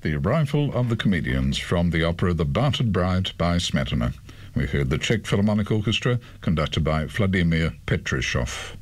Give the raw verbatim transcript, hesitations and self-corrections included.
The Arrival of the Comedians from the opera The Battered Bride by Smetana. We heard the Czech Philharmonic Orchestra, conducted by Vladimir Petrishov.